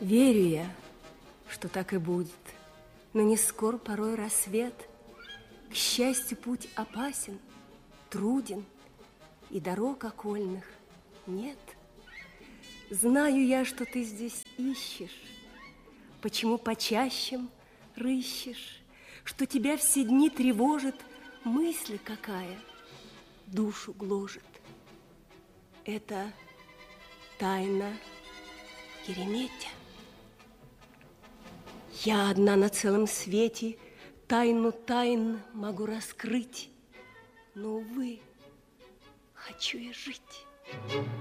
Верю я, что так и будет, но не скоро порой рассвет. К счастью, путь опасен, труден, и дорог окольных нет. Знаю я, что ты здесь ищешь, почему почаще рыщешь, что тебя все дни тревожит мысль какая, душу гложет. Это тайна Ереметя. Я одна на целом свете тайну тайн могу раскрыть, но, увы, хочу я жить.